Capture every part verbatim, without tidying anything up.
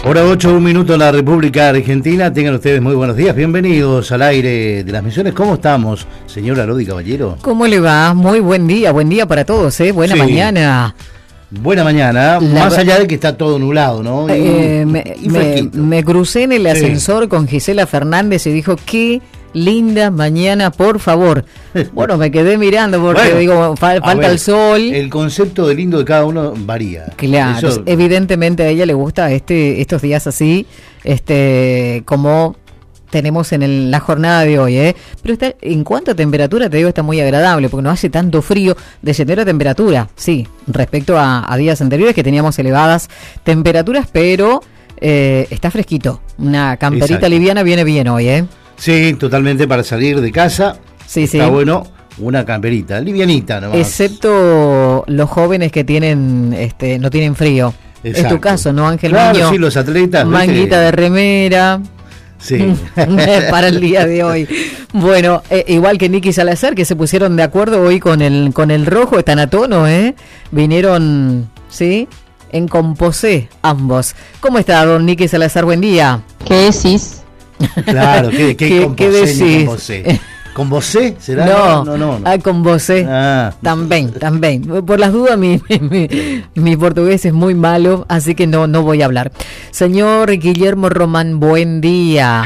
Hora ocho, un minuto en la República Argentina. Tengan ustedes muy buenos días. Bienvenidos al aire de las Misiones. ¿Cómo estamos, señora Lodi Caballero? ¿Cómo le va? Muy buen día, buen día para todos, ¿eh? Buena sí. mañana. Buena mañana, la... más allá de que está todo nublado, ¿no? Y, eh, me, y me, me crucé en el ascensor sí. con Gisela Fernández y dijo, qué linda mañana, por favor. Bueno, me quedé mirando porque bueno, digo, fal, falta ver, el sol. El concepto de lindo de cada uno varía. Claro, Eso... evidentemente a ella le gusta este estos días así, este como tenemos en el, la jornada de hoy, ¿eh? Pero está, en cuanto a temperatura, te digo, está muy agradable, porque no hace tanto frío. Descendió la temperatura, sí, respecto a, a días anteriores que teníamos elevadas temperaturas, pero eh, está fresquito. Una camperita Exacto. liviana viene bien hoy, ¿eh? Sí, totalmente para salir de casa. Sí, está sí. bueno, una camperita, livianita nomás. Excepto los jóvenes que tienen, este, no tienen frío. Exacto. Es tu caso, ¿no, Ángel Claro, Miño? sí, los atletas. Manguita ¿viste? de remera. Sí. Para el día de hoy. Bueno, eh, igual que Nicky Salazar, que se pusieron de acuerdo hoy con el con el rojo, están a tono, ¿eh? Vinieron, ¿sí? En composé ambos. ¿Cómo está, don Nicky Salazar? Buen día. ¿Qué decís? Claro, ¿qué, qué, ¿Qué, composé, ¿qué decís? Composé? ¿Con vocé será? No, no, no, no. Ah, con vocé. Ah. También, también. Por las dudas, mi, mi, mi portugués es muy malo, así que no, no voy a hablar. Señor Guillermo Román, buen día.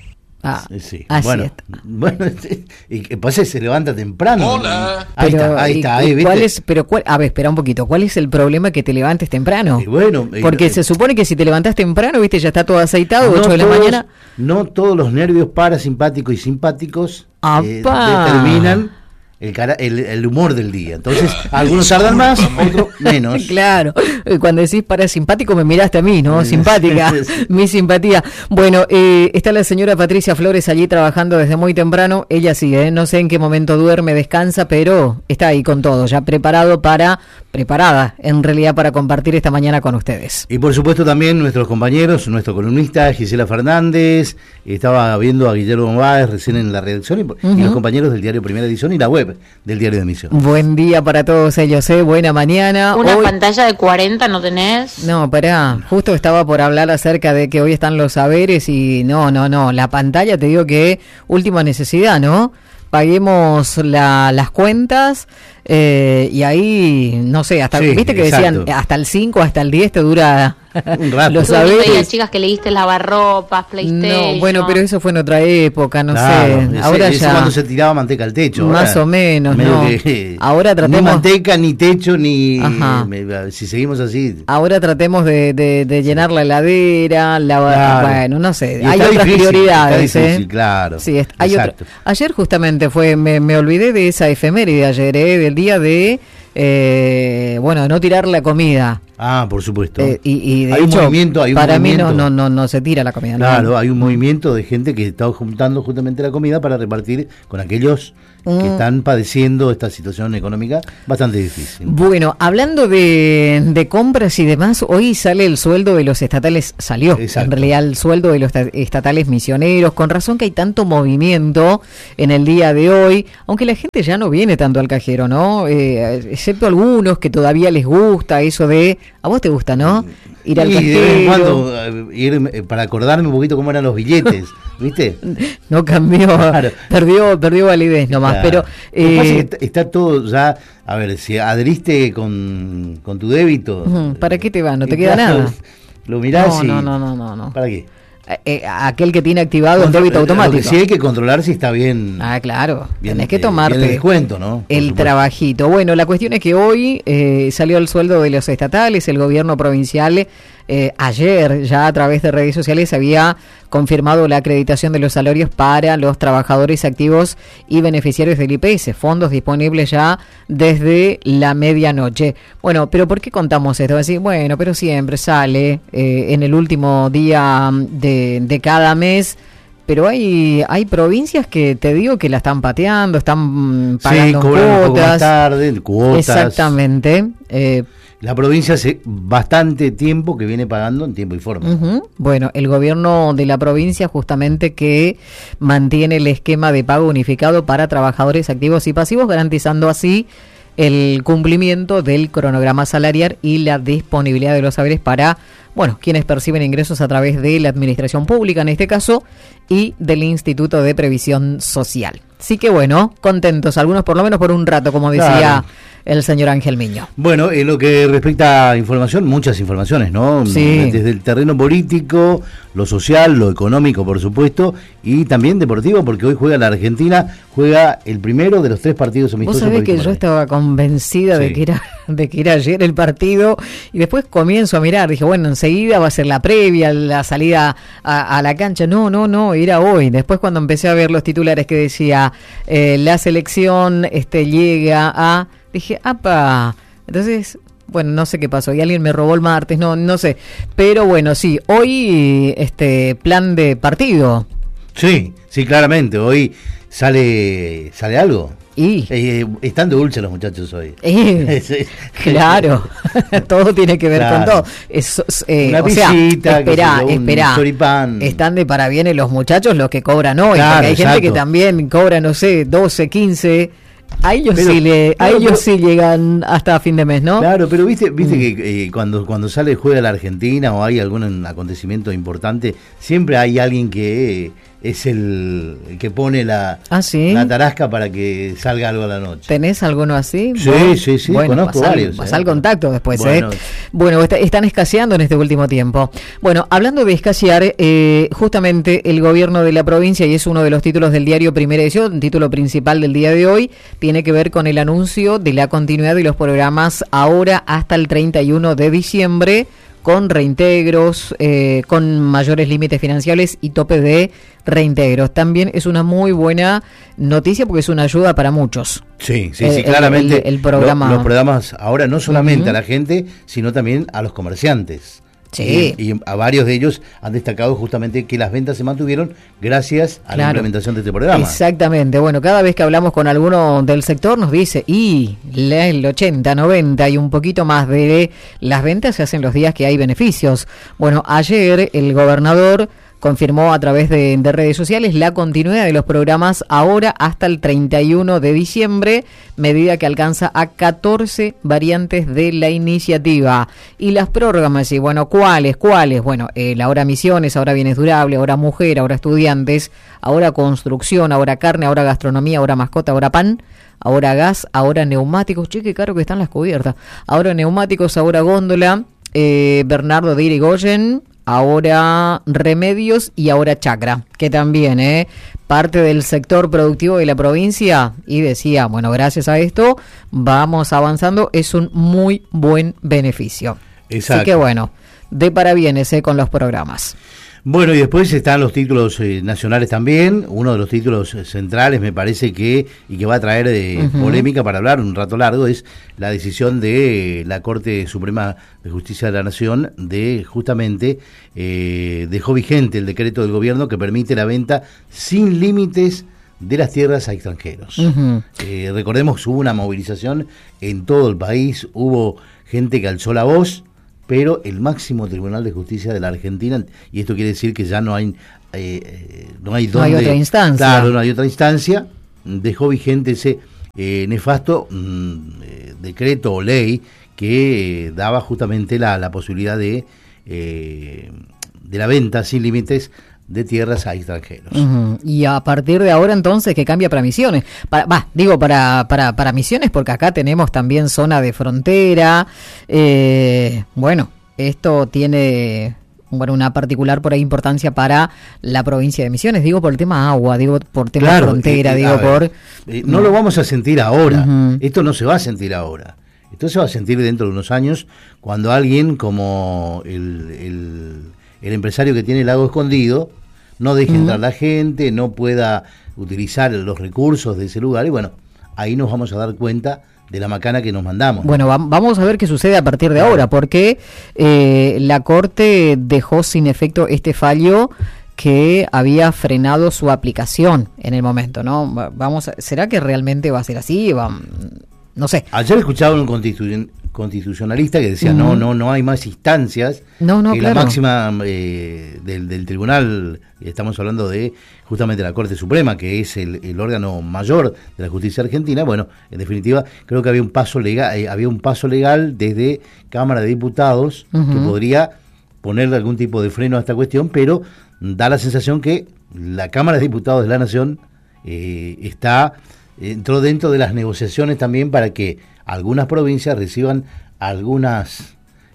Ah, sí, así bueno, está. bueno, y que pase se levanta temprano. Hola. Ahí Pero, está, ahí está, ahí, ¿viste? ¿cuál es, pero cuál, a ver, espera un poquito. ¿Cuál es el problema que te levantes temprano? Y bueno, porque eh, se supone que si te levantas temprano, viste, ya está todo aceitado, no ocho de la todos, mañana. No todos los nervios parasimpáticos y simpáticos eh, ¡Apá! determinan el, cara, el, el humor del día. Entonces, algunos tardan más, otros menos. Claro, cuando decís parasimpático me miraste a mí, ¿no? Simpática, mi simpatía. Bueno, eh, está la señora Patricia Flores allí trabajando desde muy temprano. Ella sí, ¿eh? No sé en qué momento duerme, descansa, pero está ahí con todo, ya preparado para, preparada en realidad para compartir esta mañana con ustedes. Y por supuesto también nuestros compañeros, nuestro columnista Gisela Fernández, estaba viendo a Guillermo Báez recién en la redacción y, uh-huh. y los compañeros del diario Primera Edición y la web del diario de Misión. Buen día para todos ellos, ¿eh? Buena mañana. ¿Una hoy... pantalla de cuarenta no tenés? No, pará, justo estaba por hablar acerca de que hoy están los saberes y no, no, no, la pantalla te digo que última necesidad, ¿no? Paguemos la, las cuentas eh, y ahí, no sé, hasta sí, viste que exacto. decían hasta el cinco, hasta el diez te dura un rato. Los saberes. Chicas que leíste lavarropas, PlayStation. No, bueno, pero eso fue en otra época, no claro, sé. Ese, ahora ese ya cuando se tiraba manteca al techo. Más ahora, o menos, no. Que, ahora tratemos. Ni manteca, ni techo, ni. Eh, si seguimos así. Ahora tratemos de, de, de llenar la heladera, la, claro. bueno, no sé. Y hay otras difícil, prioridades, difícil, ¿eh? Claro. Sí, es, hay otro. Ayer justamente fue, me, me olvidé de esa efeméride ayer, ¿eh? Del día de. Eh, bueno, no tirar la comida. Ah, por supuesto. Eh, y, y de hay hecho, un movimiento, hay un para movimiento. mí no, no, no, no se tira la comida. Claro, no. hay un movimiento de gente que está juntando justamente la comida para repartir con aquellos mm. que están padeciendo esta situación económica bastante difícil. Bueno, hablando de, de compras y demás, hoy sale el sueldo de los estatales, salió Exacto. en realidad el sueldo de los estatales misioneros, con razón que hay tanto movimiento en el día de hoy, aunque la gente ya no viene tanto al cajero, ¿no? Eh, excepto algunos que todavía les gusta eso de, a vos te gusta, ¿no? Ir al y cajero. De vez en cuando, ir para acordarme un poquito cómo eran los billetes, ¿viste? No cambió, claro. perdió perdió validez nomás, claro. pero... Eh, pasa es que está, está todo ya, a ver, si adheriste con, con tu débito... Uh-huh. ¿Para qué te va? No te queda claro, nada. Lo mirás no, y... No, no, no, no, no. ¿Para qué? Eh, aquel que tiene activado el débito automático. Lo que sí hay que controlar si está bien. Ah, claro. Bien, tenés que tomarte bien el descuento, ¿no? Por el supuesto. trabajito. Bueno, la cuestión es que hoy eh, salió el sueldo de los estatales, el gobierno provincial. Eh, ayer ya a través de redes sociales había confirmado la acreditación de los salarios para los trabajadores activos y beneficiarios del I P S, fondos disponibles ya desde la medianoche. Bueno, pero ¿por qué contamos esto? Decir, bueno, pero siempre sale eh, en el último día de, de cada mes. Pero hay hay provincias que te digo que la están pateando, están pagando sí, cobran cuotas. Un poco más tarde, cuotas. Exactamente. Eh, La provincia hace bastante tiempo que viene pagando en tiempo y forma. Uh-huh. Bueno, el gobierno de la provincia justamente que mantiene el esquema de pago unificado para trabajadores activos y pasivos, garantizando así el cumplimiento del cronograma salarial y la disponibilidad de los saberes para, bueno, quienes perciben ingresos a través de la administración pública en este caso y del Instituto de Previsión Social. Así que bueno, contentos, algunos por lo menos por un rato, como decía claro. el señor Ángel Miño. Bueno, en lo que respecta a información, muchas informaciones, ¿no? Sí. Desde el terreno político, lo social, lo económico, por supuesto, y también deportivo, porque hoy juega la Argentina, juega el primero de los tres partidos amistosos. Vos sabés que yo estaba convencida sí. de que era de que era ayer el partido, y después comienzo a mirar, dije, bueno, enseguida va a ser la previa, la salida a, a la cancha. No, no, no, era hoy. Después cuando empecé a ver los titulares que decía, eh, la selección este llega a... Dije, apa, entonces, bueno, no sé qué pasó, y alguien me robó el martes, no no sé, pero bueno, sí, hoy este plan de partido. Sí, sí, claramente, hoy sale sale algo. Y eh, están de dulce los muchachos hoy. Eh, claro, todo tiene que ver claro. con todo. Es, eh, Una o visita, sea, espera, espera. Están de parabienes los muchachos los que cobran hoy, claro, porque hay exacto. gente que también cobra, no sé, doce, quince. A ellos pero, sí le, claro, a ellos pero, sí llegan hasta fin de mes, ¿no? Claro, pero viste, viste mm. que eh, cuando cuando sale juega la Argentina o hay algún acontecimiento importante, siempre hay alguien que eh, es el, el que pone la, ¿Ah, sí? la tarasca para que salga algo a la noche. ¿Tenés alguno así? Sí, bueno, sí, sí, bueno, conozco pasar, varios. Pasar eh. el contacto después, bueno. ¿eh? Bueno, está, están escaseando en este último tiempo. Bueno, hablando de escasear, eh, justamente el gobierno de la provincia, y es uno de los títulos del diario Primera Edición, título principal del día de hoy, tiene que ver con el anuncio de la continuidad de los programas ahora hasta el treinta y uno de diciembre, con reintegros, eh, con mayores límites financieros y tope de reintegros. También es una muy buena noticia porque es una ayuda para muchos. Sí, sí, sí, claramente. El, el, el programa. Lo, los programas ahora no solamente uh-huh. a la gente, sino también a los comerciantes. Sí. Y, y a varios de ellos han destacado justamente que las ventas se mantuvieron gracias a claro. la implementación de este programa. Exactamente. Bueno, cada vez que hablamos con alguno del sector nos dice, y el ochenta, noventa y un poquito más de las ventas se hacen los días que hay beneficios. Bueno, ayer el gobernador confirmó a través de, de redes sociales la continuidad de los programas ahora hasta el treinta y uno de diciembre, medida que alcanza a catorce variantes de la iniciativa. Y las prórrogas, y bueno, ¿cuáles? ¿Cuáles? Bueno, eh, ahora misiones, ahora bienes durables, ahora mujer, ahora estudiantes, ahora construcción, ahora carne, ahora gastronomía, ahora mascota, ahora pan, ahora gas, ahora neumáticos. Che, qué caro que están las cubiertas. Ahora neumáticos, ahora góndola, eh, Bernardo de Irigoyen, ahora remedios y ahora chacra, que también eh parte del sector productivo de la provincia, y decía, bueno, gracias a esto vamos avanzando, es un muy buen beneficio. Exacto. Así que bueno, de parabienes eh, con los programas. Bueno, y después están los títulos eh, nacionales también. Uno de los títulos centrales, me parece que, y que va a traer de uh-huh. polémica para hablar un rato largo, es la decisión de la Corte Suprema de Justicia de la Nación de justamente eh, dejó vigente el decreto del gobierno que permite la venta sin límites de las tierras a extranjeros. Uh-huh. Eh, recordemos que hubo una movilización en todo el país, hubo gente que alzó la voz, pero el máximo Tribunal de Justicia de la Argentina, y esto quiere decir que ya no hay eh, no hay donde, no hay otra instancia, claro, no hay otra instancia, dejó vigente ese eh, nefasto mm, eh, decreto o ley que eh, daba justamente la, la posibilidad de eh, de la venta sin límites de tierras a extranjeros. Uh-huh. Y a partir de ahora entonces que cambia para Misiones. Va, para, digo para, para para Misiones porque acá tenemos también zona de frontera. Eh, bueno, esto tiene bueno una particular por ahí importancia para la provincia de Misiones. Digo por el tema agua, digo por tema claro, frontera, eh, digo ver, por... Eh, no lo vamos a sentir ahora. Uh-huh. Esto no se va a sentir ahora. Esto se va a sentir dentro de unos años cuando alguien como el, el, el empresario que tiene el lago escondido no deje uh-huh. entrar la gente, no pueda utilizar los recursos de ese lugar, y bueno, ahí nos vamos a dar cuenta de la macana que nos mandamos. Bueno, va, vamos a ver qué sucede a partir de ahora, porque eh, la Corte dejó sin efecto este fallo que había frenado su aplicación en el momento, ¿no? Vamos, a, ¿será que realmente va a ser así? Va, no sé. Ayer escuchaba un constituyen, constitucionalista que decía, uh-huh. no, no, no hay más instancias no, no, que claro. la máxima eh, del, del tribunal, estamos hablando de justamente la Corte Suprema, que es el, el órgano mayor de la justicia argentina. Bueno, en definitiva, creo que había un paso legal, eh, había un paso legal desde Cámara de Diputados uh-huh. que podría ponerle algún tipo de freno a esta cuestión, pero da la sensación que la Cámara de Diputados de la Nación eh, está entró dentro de las negociaciones también para que algunas provincias reciban algunas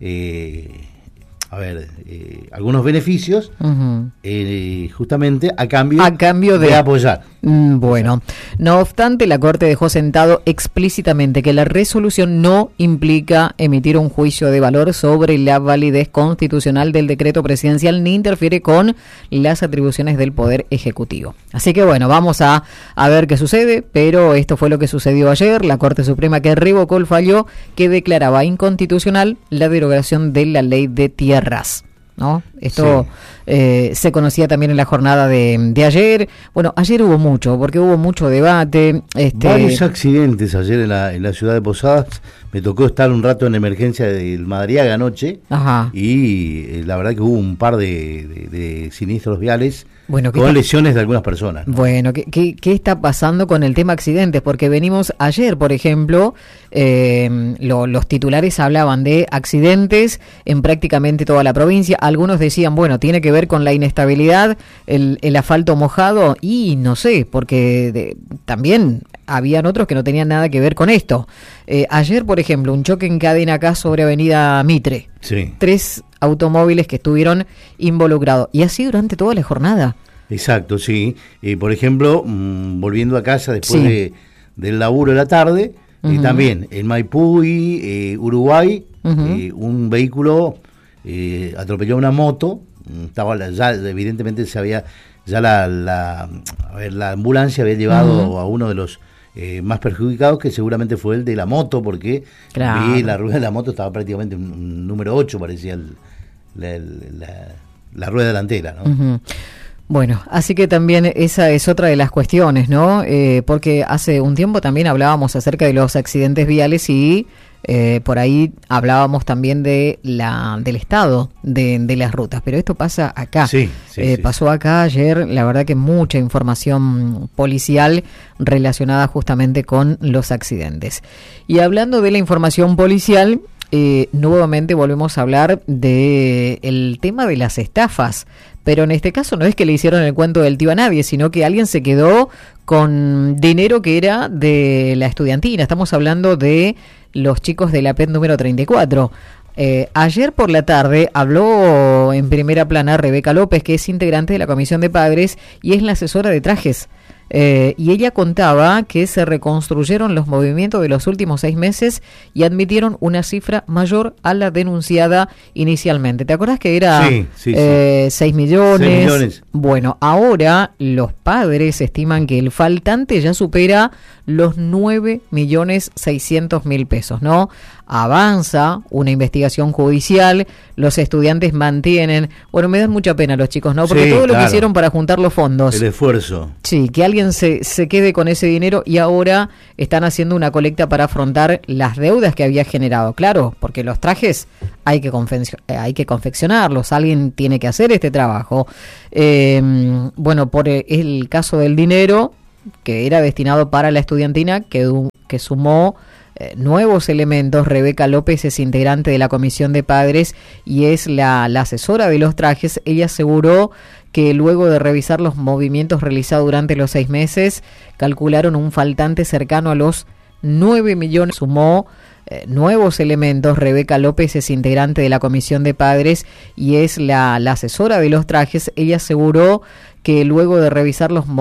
eh, a ver eh, algunos beneficios uh-huh. eh, justamente a cambio, a cambio de, de apoyar. Mm, bueno, no obstante, la Corte dejó sentado explícitamente que la resolución no implica emitir un juicio de valor sobre la validez constitucional del decreto presidencial ni interfiere con las atribuciones del Poder Ejecutivo. Así que bueno, vamos a, a ver qué sucede, pero esto fue lo que sucedió ayer. La Corte Suprema que revocó el fallo que declaraba inconstitucional la derogación de la ley de tierras, ¿no? Esto sí. eh, se conocía también en la jornada de, de ayer. Bueno, ayer hubo mucho, porque hubo mucho debate. Este... Varios accidentes ayer en la, en la ciudad de Posadas. Me tocó estar un rato en emergencia del Madariaga anoche. Ajá. Y eh, la verdad que hubo un par de, de, de siniestros viales bueno, con está... lesiones de algunas personas, ¿no? Bueno, ¿qué, qué, ¿qué está pasando con el tema accidentes? Porque venimos ayer, por ejemplo, eh, lo, los titulares hablaban de accidentes en prácticamente toda la provincia. Algunos decían, bueno, tiene que ver con la inestabilidad, el, el asfalto mojado, y no sé, porque de, también habían otros que no tenían nada que ver con esto. Eh, ayer, por ejemplo, un choque en cadena acá sobre Avenida Mitre. Sí. Tres automóviles que estuvieron involucrados. Y así durante toda la jornada. Exacto, sí. Eh, por ejemplo, mmm, volviendo a casa después sí. de, del laburo de la tarde, uh-huh. eh, también en Maipú y eh, Uruguay, uh-huh. eh, un vehículo eh, atropelló una moto. Estaba ya, evidentemente se había ya la, la, a ver, la ambulancia había llevado uh-huh. a uno de los eh, más perjudicados, que seguramente fue el de la moto, porque claro. vi la rueda de la moto estaba prácticamente un, un número ocho, parecía el, la, la, la rueda delantera, ¿no? Uh-huh. Bueno, así que también esa es otra de las cuestiones, ¿no? Eh, porque hace un tiempo también hablábamos acerca de los accidentes viales y eh, por ahí hablábamos también de la del estado de, de las rutas, pero esto pasa acá. Sí, sí, eh, sí. Pasó acá ayer, la verdad que mucha información policial relacionada justamente con los accidentes. Y hablando de la información policial, eh, nuevamente volvemos a hablar de el tema de las estafas. Pero en este caso no es que le hicieron el cuento del tío a nadie, sino que alguien se quedó con dinero que era de la estudiantina. Estamos hablando de los chicos de la P E T número treinta y cuatro. Eh, ayer por la tarde habló en primera plana Rebeca López, que es integrante de la Comisión de Padres y es la asesora de trajes. Eh, y ella contaba que se reconstruyeron los movimientos de los últimos seis meses y admitieron una cifra mayor a la denunciada inicialmente. ¿Te acuerdas que era sí, sí, eh, sí. seis millones? seis millones? Bueno, ahora los padres estiman que el faltante ya supera los nueve millones seiscientos mil pesos, ¿no? Avanza una investigación judicial, los estudiantes mantienen, bueno, me dan mucha pena los chicos, ¿no? Porque sí, todo lo claro. que hicieron para juntar los fondos. El esfuerzo. Sí, que alguien se, se quede con ese dinero y ahora están haciendo una colecta para afrontar las deudas que había generado. Claro, porque los trajes hay que, confeccion- hay que confeccionarlos, alguien tiene que hacer este trabajo. Eh, bueno, por el caso del dinero que era destinado para la estudiantina, que, que sumó eh, nuevos elementos. Rebeca López es integrante de la Comisión de Padres y es la, la asesora de los trajes. Ella aseguró que luego de revisar los movimientos realizados durante los seis meses, calcularon un faltante cercano a los nueve millones. Sumó eh, nuevos elementos. Rebeca López es integrante de la Comisión de Padres y es la, la asesora de los trajes. Ella aseguró que luego de revisar los movimientos